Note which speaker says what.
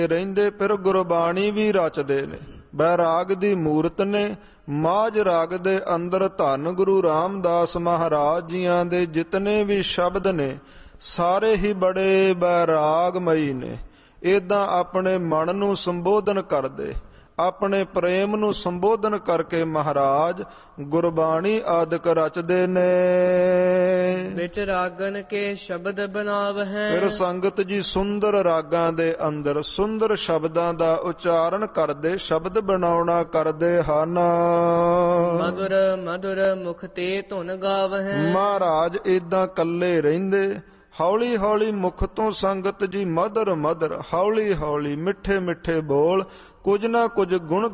Speaker 1: ਰਹਿੰਦੇ ਫਿਰ ਗੁਰਬਾਣੀ ਵੀ ਰਚਦੇ ਨੇ। ਬੈਰਾਗ ਦੀ ਮੂਰਤ ਨੇ। ਮਾਝ ਰਾਗ ਦੇ ਅੰਦਰ ਧੰਨ ਗੁਰੂ ਰਾਮਦਾਸ ਮਹਾਰਾਜ ਜੀਆਂ ਦੇ ਜਿਤਨੇ ਵੀ ਸ਼ਬਦ ਨੇ ਸਾਰੇ ਹੀ ਬੜੇ ਬੈਰਾਗਮਈ ਨੇ। ਏਦਾਂ ਆਪਣੇ ਮਨ ਨੂੰ ਸੰਬੋਧਨ ਕਰਦੇ, ਆਪਣੇ ਪ੍ਰੇਮ ਨੂੰ ਸੰਬੋਧਨ ਕਰਕੇ ਮਹਾਰਾਜ ਗੁਰਬਾਣੀ ਆਦਿਕ ਰਚਦੇ ਨੇ।
Speaker 2: ਵਿੱਚ ਰਾਗਨ ਕੇ ਸ਼ਬਦ ਬਣਾਵਹਿ।
Speaker 1: ਫਿਰ ਸੰਗਤ ਜੀ ਸੁੰਦਰ ਰਾਗਾਂ ਦੇ ਅੰਦਰ ਸੁੰਦਰ ਸ਼ਬਦਾਂ ਦਾ ਉਚਾਰਨ ਕਰਦੇ, ਸ਼ਬਦ ਬਣਾਉਣਾ ਕਰਦੇ ਹਨ।
Speaker 2: ਮధుਰ ਮధుਰ ਮੁਖ ਤੇ ਧੁਨ ਗਾਵਹਿ।
Speaker 1: ਮਹਾਰਾਜ ਏਦਾਂ ਕੱਲੇ ਰਹਿੰਦੇ, ਹੌਲੀ ਹੌਲੀ ਮੁਖ ਤੋਂ ਸੰਗਤ ਜੀ ਮਧੁਰ ਮਧੁਰ ਹੌਲੀ ਹੌਲੀ ਮਿੱਠੇ ਮਿੱਠੇ ਬੋਲ ਕੁਝ ਨਾ ਕੁਝ ਗੁਣ